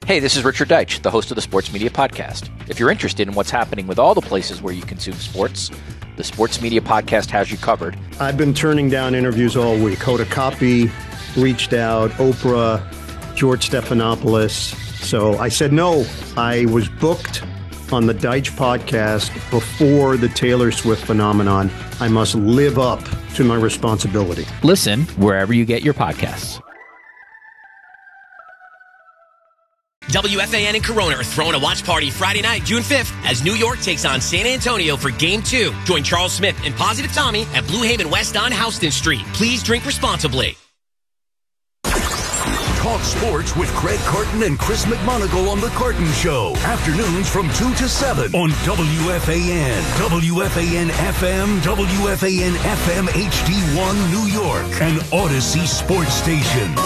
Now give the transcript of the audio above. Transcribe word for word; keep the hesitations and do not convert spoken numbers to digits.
Hey, this is Richard Deitch, the host of the Sports Media Podcast. If you're interested in what's happening with all the places where you consume sports, the Sports Media Podcast has you covered. I've been turning down interviews all week. Hoda Kotb reached out, Oprah, George Stephanopoulos. So I said no. I was booked on the Deitch Podcast before the Taylor Swift phenomenon. I must live up to my responsibility. Listen wherever you get your podcasts. W F A N and Corona are throwing a watch party Friday night, June fifth, as New York takes on San Antonio for Game two. Join Charles Smith and Positive Tommy at Blue Haven West on Houston Street. Please drink responsibly. Talk sports with Craig Carton and Chris McMonagle on The Carton Show. Afternoons from two to seven on W F A N, W F A N F M, W F A N F M H D one New York, and Odyssey Sports Station.